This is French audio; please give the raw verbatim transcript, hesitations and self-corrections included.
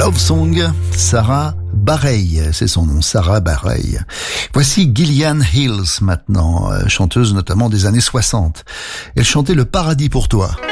Love Song, Sarah Bareilles, c'est son nom, Sarah Bareilles. Voici Gillian Hills maintenant, chanteuse notamment des années soixante. Elle chantait Le Paradis pour toi.